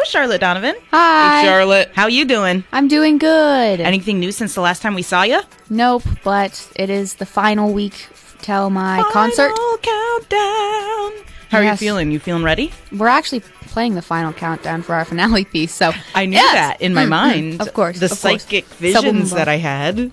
Charlotte Donovan. Hi. Hey, Charlotte. How you doing? I'm doing good. Anything new since the last time we saw you? Nope, but it is the final week till my concert. Final countdown. How are you Yes. feeling? You feeling ready? We're actually playing the final countdown for our finale piece, so I knew yes. that in my mind. Of course. The of course. psychic visions So- that I had.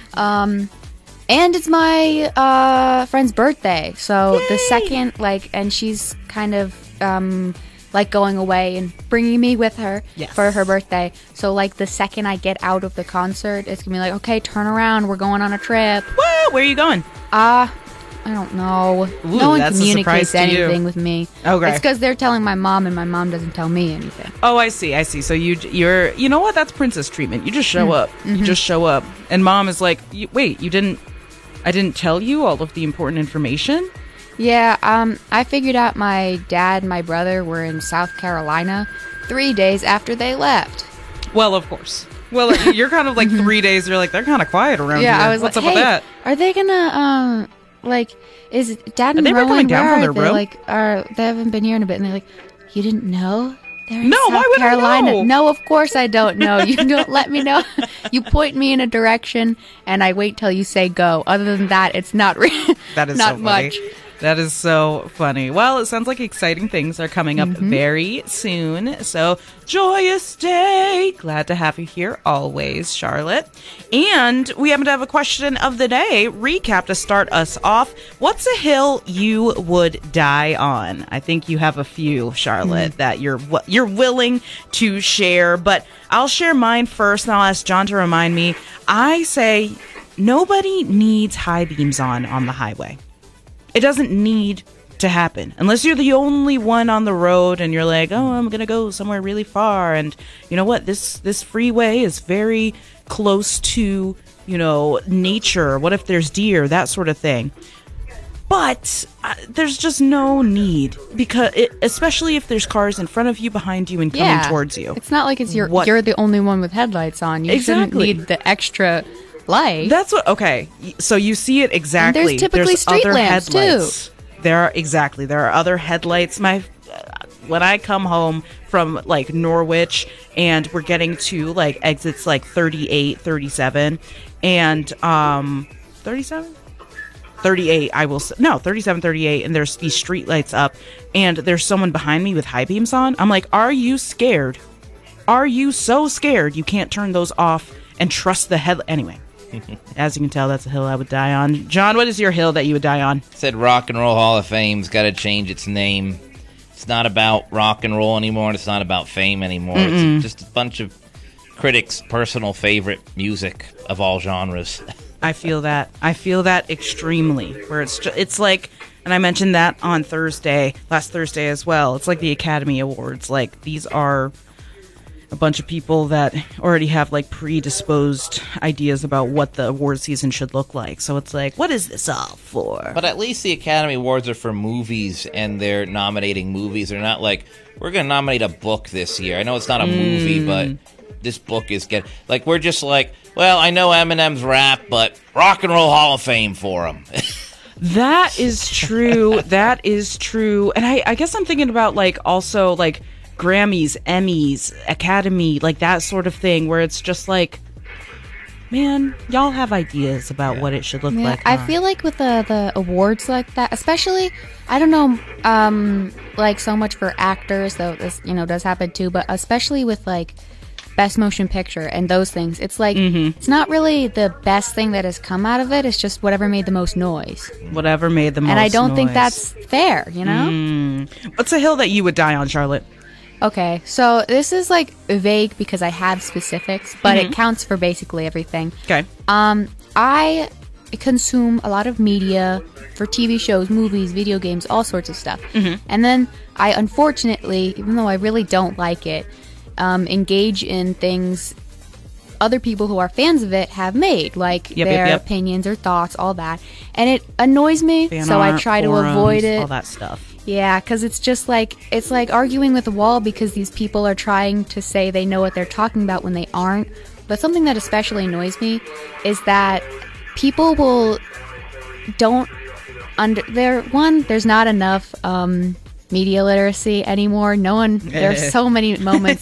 And it's my friend's birthday, so Yay! the second, and she's kind of going away and bringing me with her Yes. for her birthday. So the second I get out of the concert, it's gonna be like, okay, turn around, we're going on a trip. Woo! Where are you going? I don't know. Ooh, no one that's a communicates surprise to you. anything with me. Okay. It's because they're telling my mom, and my mom doesn't tell me anything. Oh, I see. So you're, you know what? That's princess treatment. You just show up. Mm-hmm. You just show up. And mom is like, wait, I didn't tell you all of the important information? Yeah, I figured out my dad and my brother were in South Carolina 3 days after they left. Well, of course. Well, you're kind of like 3 days. You're like, they're kind of quiet around Yeah, here. I was What's like, up hey, with that? are they gonna, is Dad and Are they Rowan, coming down where from are their room? they haven't been here in a bit, and they're like, you didn't know? They're in No, South why would I Carolina. know? No, of course I don't know. You don't let me know. You point me in a direction, and I wait till you say go. Other than that, it's not That is not so funny. much. That is so funny. Well, it sounds like exciting things are coming up very soon. So, joyous day. Glad to have you here always, Charlotte. And we happen to have a question of the day recap to start us off. What's a hill you would die on? I think you have a few, Charlotte, that you're willing to share. But I'll share mine first, and I'll ask John to remind me. I say nobody needs high beams on the highway. It doesn't need to happen unless you're the only one on the road and you're like, oh, I'm going to go somewhere really far. And you know what? This freeway is very close to, nature. What if there's deer? That sort of thing. But there's just no need because especially if there's cars in front of you, behind you, and coming towards you. It's not like you're the only one with headlights on. You Exactly. shouldn't need the extra light. That's what. Okay, so you see it exactly. And there's typically street other lamps, too. headlights. There are other headlights. When I come home from Norwich and we're getting to exits 38, 37, and 37. 38, I will say. No, 37, 38, and there's these street lights up, and there's someone behind me with high beams on. I'm like, are you scared? Are you so scared you can't turn those off and trust the head? Anyway, as you can tell, that's a hill I would die on. John, what is your hill that you would die on? Said Rock and Roll Hall of Fame's got to change its name. It's not about rock and roll anymore, and it's not about fame anymore. It's just a bunch of critics' personal favorite music of all genres. I feel that. I feel that extremely. Where it's like, and I mentioned that on last Thursday as well. It's like the Academy Awards. These are a bunch of people that already have predisposed ideas about what the award season should look like. So it's like, what is this all for? But at least the Academy Awards are for movies, and they're nominating movies. They're not like, we're going to nominate a book this year. I know it's not a movie, but this book is good. We're just like, well, I know Eminem's rap, but Rock and Roll Hall of Fame for him. That is true. That is true. And I guess I'm thinking about also Grammys, Emmys, Academy, that sort of thing, where it's just man, y'all have ideas about what it should look like. I feel like with the awards like that, especially, I don't know, so much for actors, though this, does happen too, but especially with Best Motion Picture and those things, it's it's not really the best thing that has come out of it. It's just whatever made the most noise. Whatever made the most noise. And I don't think that's fair, What's a hill that you would die on, Charlotte? Okay, so this is vague because I have specifics, but it counts for basically everything. Okay. I consume a lot of media for TV shows, movies, video games, all sorts of stuff. And then I unfortunately, even though I really don't like it, engage in things other people who are fans of it have made, their opinions or thoughts, all that. And it annoys me, so I try to avoid it. All that stuff. Yeah, because it's just it's like arguing with a wall because these people are trying to say they know what they're talking about when they aren't. But something that especially annoys me is that people there's not enough media literacy anymore. There's so many moments